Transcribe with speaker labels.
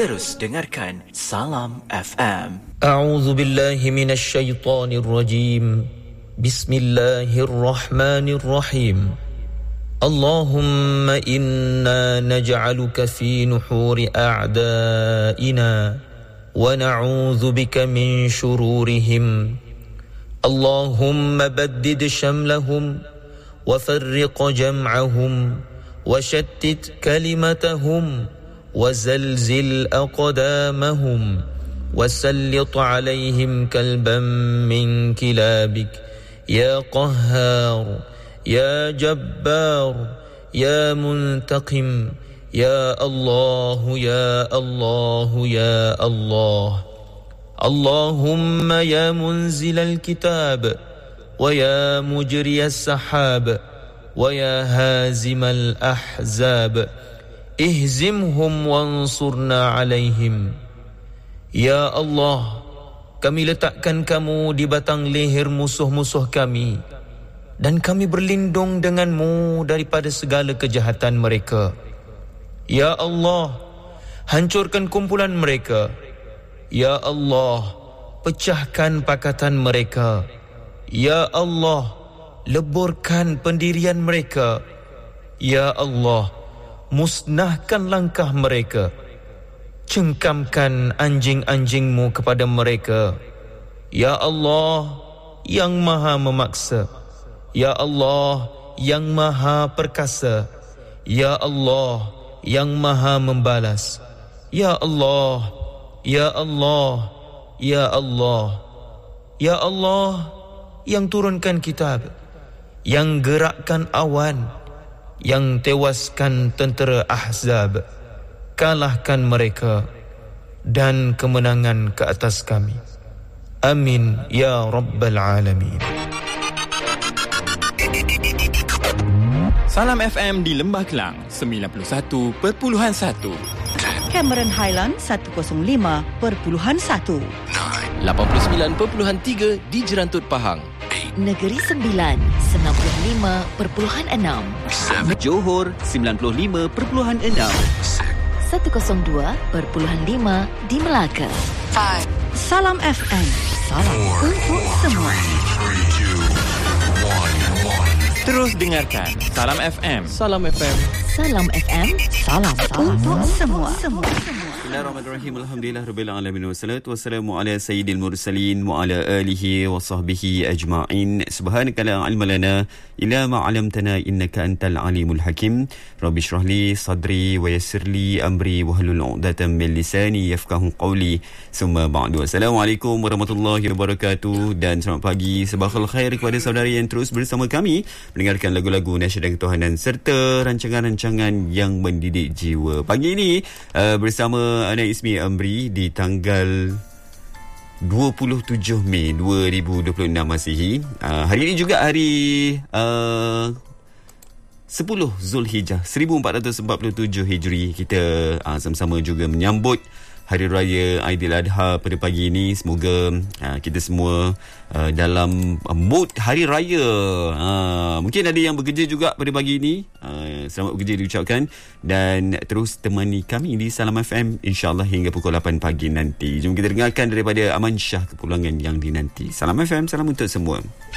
Speaker 1: Terus dengarkan Salam FM.
Speaker 2: A'udzu billahi minasy syaithanir rajim. Bismillahirrahmanirrahim. Allahumma inna naj'aluka fi nuhuri a'da'ina wa na'udzu bika min shururihim. Allahumma baddid shamlahum wa farriq jam'ahum wa shattit kalimatahum وزلزل أقدامهم وسلط عليهم كلبا من كلابك يا قهار يا جبار يا منتقم يا الله يا الله يا الله اللهم يا منزل الكتاب ويا مجري السحاب ويا هازم الأحزاب ihzimhum wansurna alaihim. Ya Allah, kami letakkan kamu di batang leher musuh-musuh kami dan kami berlindung denganmu daripada segala kejahatan mereka. Ya Allah, hancurkan kumpulan mereka. Ya Allah, pecahkan pakatan mereka. Ya Allah, leburkan pendirian mereka. Ya Allah, musnahkan langkah mereka. Cengkamkan anjing-anjingmu kepada mereka. Ya Allah, yang maha memaksa. Ya Allah, yang maha perkasa. Ya Allah, yang maha membalas. Ya Allah, Ya Allah, Ya Allah. Ya Allah, yang turunkan kitab, yang gerakkan awan, yang tewaskan tentera Ahzab, kalahkan mereka dan kemenangan ke atas kami. Amin ya Rabbal Alamin.
Speaker 3: Salam FM di Lembah Kelang 91.1,
Speaker 4: Cameron Highlands 105.1,
Speaker 5: 89.3 di Jerantut Pahang,
Speaker 6: Negeri Sembilan 95.6,
Speaker 5: Johor 95.6,
Speaker 6: 102.5 di Melaka.
Speaker 4: Salam FM. Salam untuk semua.
Speaker 3: Terus dengarkan Salam FM.
Speaker 5: Salam FM.
Speaker 6: Salam FM.
Speaker 4: Salam untuk semua.
Speaker 7: Bismillahirrahmanirrahim. Alhamdulillahirabbil alamin wassalatu wassalamu ala sayyidil mursalin wa ala alihi wa sahbihi ajma'in. Subhanaka la ilma lana illa ma 'allamtana innaka antal alimul hakim. Rabbi shrah li sadri wa yassir li amri wa hlul 'uqdatam min lisani yafqahu qawli. Summa ba'du. Assalamualaikum warahmatullahi wabarakatuh dan selamat pagi, sabahul khair kepada saudari yang terus bersama kami mendengarkan lagu-lagu nasyid ketuhanan serta rancangan-rancangan yang mendidik jiwa. Pagi ini bersama Ana Ismi Amri di tanggal 27 Mei 2026 Masihi. Hari ini juga hari 10 Zulhijjah 1447 Hijri. Kita sama-sama juga menyambut Hari Raya Aidiladha pada pagi ini. Semoga kita semua dalam mood Hari Raya. Mungkin ada yang bekerja juga pada pagi ini. Selamat bekerja diucapkan. Dan terus temani kami di Salam FM insyaAllah hingga pukul 8 pagi nanti. Jom kita dengarkan daripada Aman Shah kepulangan yang dinanti. Salam FM, salam untuk semua.